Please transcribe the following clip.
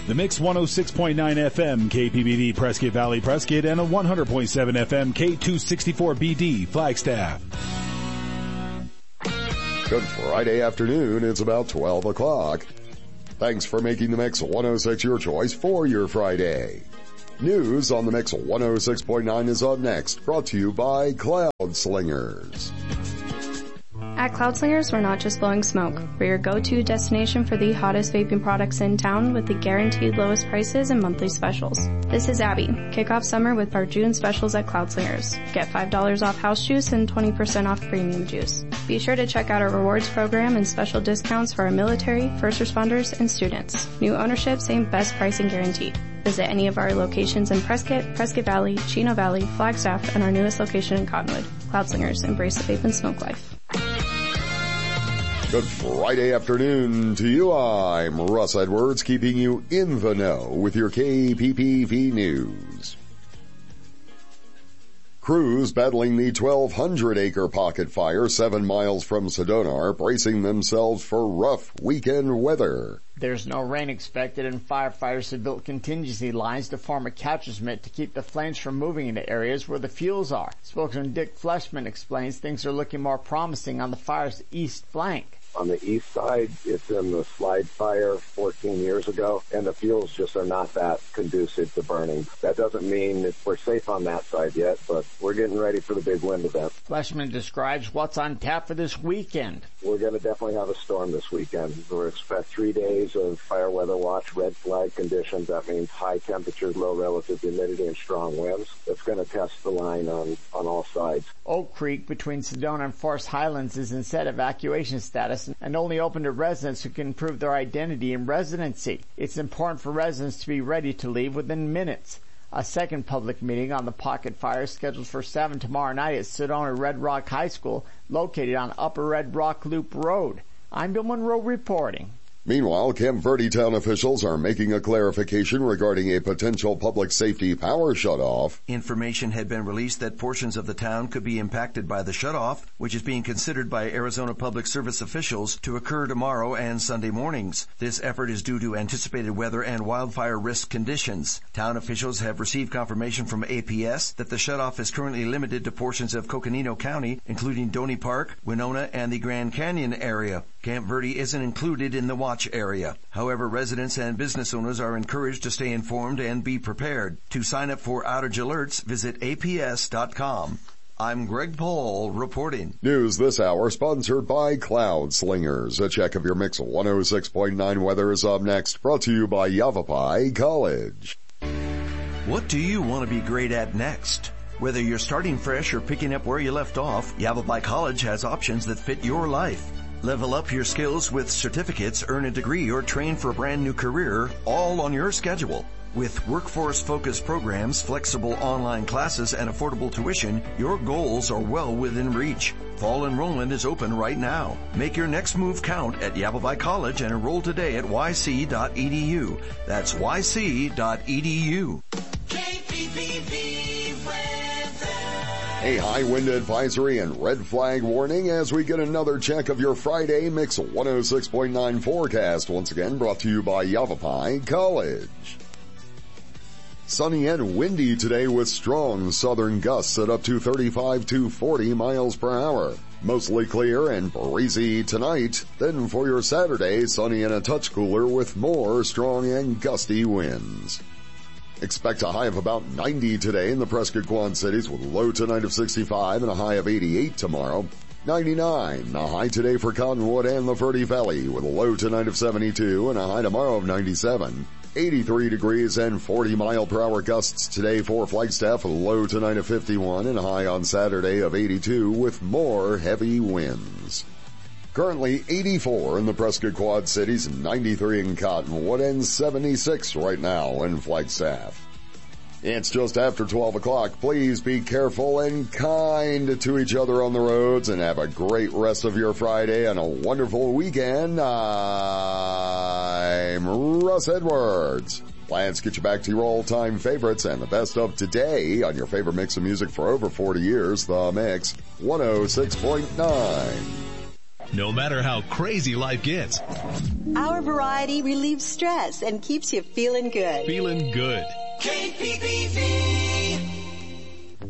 The Mix 106.9 FM KPBV Prescott Valley Prescott and a 100.7 FM K264BD Flagstaff. Good Friday afternoon. It's about 12 o'clock. Thanks for making the Mix 106 your choice for your Friday. News on the Mix 106.9 is up next, brought to you by Cloud Slingers. At Cloud Slingers, we're not just blowing smoke. We're your go-to destination for the hottest vaping products in town with the guaranteed lowest prices and monthly specials. This is Abby. Kick off summer with our June specials at Cloud Slingers. Get $5 off house juice and 20% off premium juice. Be sure to check out our rewards program and special discounts for our military, first responders, and students. New ownership, same best pricing guaranteed. Visit any of our locations in Prescott, Prescott Valley, Chino Valley, Flagstaff, and our newest location in Cottonwood. Cloud Slingers, embrace the vape and smoke life. Good Friday afternoon to you. I'm Russ Edwards, keeping you in the know with your KPPV news. Crews battling the 1,200-acre pocket fire 7 miles from Sedona are bracing themselves for rough weekend weather. There's no rain expected, and firefighters have built contingency lines to form a catcher's mitt to keep the flames from moving into areas where the fuels are. Spokesman Dick Fleshman explains things are looking more promising on the fire's east flank. On the east side, it's in the slide fire 14 years ago, and the fuels just are not that conducive to burning. That doesn't mean that we're safe on that side yet, but we're getting ready for the big wind event. Fleshman describes what's on tap for this weekend. We're going to definitely have a storm this weekend. We expect 3 days of fire weather watch, red flag conditions. That means high temperatures, low relative humidity, and strong winds. That's going to test the line on all sides. Oak Creek between Sedona and Forest Highlands is in set evacuation status and only open to residents who can prove their identity and residency. It's important for residents to be ready to leave within minutes. A second public meeting on the pocket fire is scheduled for 7 tomorrow night at Sedona Red Rock High School, located on Upper Red Rock Loop Road. I'm Bill Monroe reporting. Meanwhile, Camp Verde town officials are making a clarification regarding a potential public safety power shutoff. Information had been released that portions of the town could be impacted by the shutoff, which is being considered by Arizona Public Service officials to occur tomorrow and Sunday mornings. This effort is due to anticipated weather and wildfire risk conditions. Town officials have received confirmation from APS that the shutoff is currently limited to portions of Coconino County, including Donny Park, Winona, and the Grand Canyon area. Camp Verde isn't included in the watch area. However, residents and business owners are encouraged to stay informed and be prepared. To sign up for outage alerts, visit aps.com. I'm Greg Paul reporting. News this hour sponsored by Cloud Slingers. A check of your Mix 106.9 weather is up next, brought to you by Yavapai College. What do you want to be great at next? Whether you're starting fresh or picking up where you left off, Yavapai College has options that fit your life. Level up your skills with certificates, earn a degree, or train for a brand new career, all on your schedule. With workforce-focused programs, flexible online classes, and affordable tuition, your goals are well within reach. Fall enrollment is open right now. Make your next move count at Yavapai College and enroll today at yc.edu. That's yc.edu. KPPV weather. A high wind advisory and red flag warning as we get another check of your Friday Mix 106.9 forecast. Once again, brought to you by Yavapai College. Sunny and windy today with strong southern gusts at up to 35 to 40 miles per hour. Mostly clear and breezy tonight. Then for your Saturday, sunny and a touch cooler with more strong and gusty winds. Expect a high of about 90 today in the Prescott Quad Cities with a low tonight of 65 and a high of 88 tomorrow. 99, a high today for Cottonwood and the Verde Valley with a low tonight of 72 and a high tomorrow of 97. 83 degrees and 40 mile per hour gusts today for Flagstaff with a low tonight of 51 and a high on Saturday of 82 with more heavy winds. Currently 84 in the Prescott Quad Cities, 93 in Cottonwood, and 76 right now in Flagstaff. It's just after 12 o'clock. Please be careful and kind to each other on the roads and have a great rest of your Friday and a wonderful weekend. I'm Russ Edwards. Let's get you back to your all-time favorites and the best of today on your favorite mix of music for over 40 years, The Mix 106.9. No matter how crazy life gets, Our variety relieves stress and keeps you feeling good. Feeling good. KPPV.